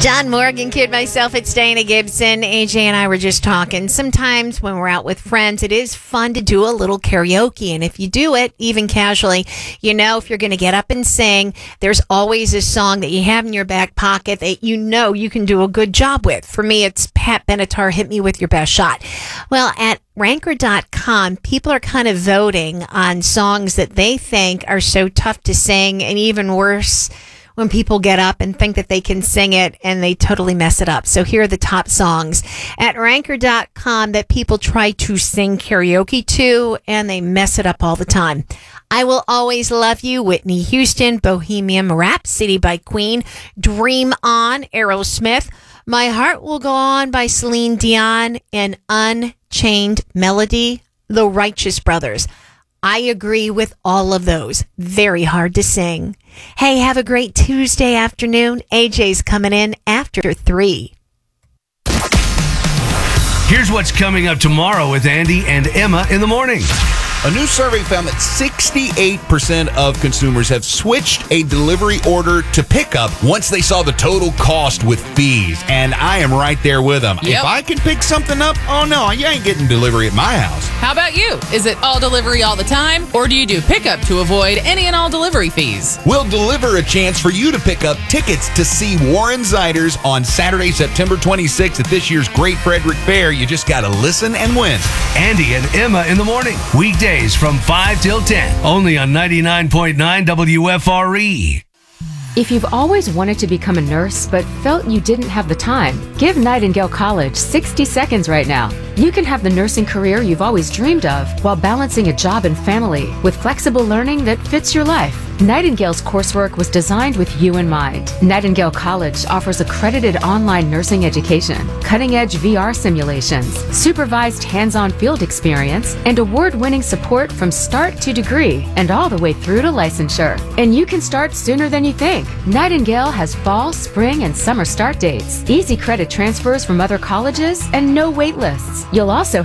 John Morgan, Kid Myself, it's Dana Gibson. AJ and I were just talking. Sometimes when we're out with friends, it is fun to do a little karaoke. And if you do it, even casually, if you're going to get up and sing, there's always a song that you have in your back pocket that you can do a good job with. For me, it's Pat Benatar, Hit Me With Your Best Shot. Well, at Ranker.com, people are kind of voting on songs that they think are so tough to sing, and even worse, when people get up and think that they can sing it and they totally mess it up. So here are the top songs at Ranker.com that people try to sing karaoke to and they mess it up all the time. I Will Always Love You, Whitney Houston. Bohemian Rhapsody by Queen. Dream On, Aerosmith. My Heart Will Go On by Celine Dion. And Unchained Melody, The Righteous Brothers. I agree with all of those. Very hard to sing. Hey, have a great Tuesday afternoon. AJ's coming in after 3. Here's what's coming up tomorrow with Andy and Emma in the morning. A new survey found that 68% of consumers have switched a delivery order to pickup once they saw the total cost with fees. And I am right there with them. Yep. If I can pick something up, oh no, you ain't getting delivery at my house. How about you? Is it all delivery all the time? Or do you do pickup to avoid any and all delivery fees? We'll deliver a chance for you to pick up tickets to see Warren Zeiders on Saturday, September 26th at this year's Great Frederick Fair. You just got to listen and win. Andy and Emma in the morning. Weekdays from 5 till 10. Only on 99.9 WFRE. If you've always wanted to become a nurse but felt you didn't have the time, give Nightingale College 60 seconds right now. You can have the nursing career you've always dreamed of while balancing a job and family with flexible learning that fits your life. Nightingale's coursework was designed with you in mind. Nightingale College offers accredited online nursing education, cutting-edge VR simulations, supervised hands-on field experience, and award-winning support from start to degree and all the way through to licensure. And you can start sooner than you think. Nightingale has fall, spring, and summer start dates, easy credit transfers from other colleges, and no wait lists. You'll also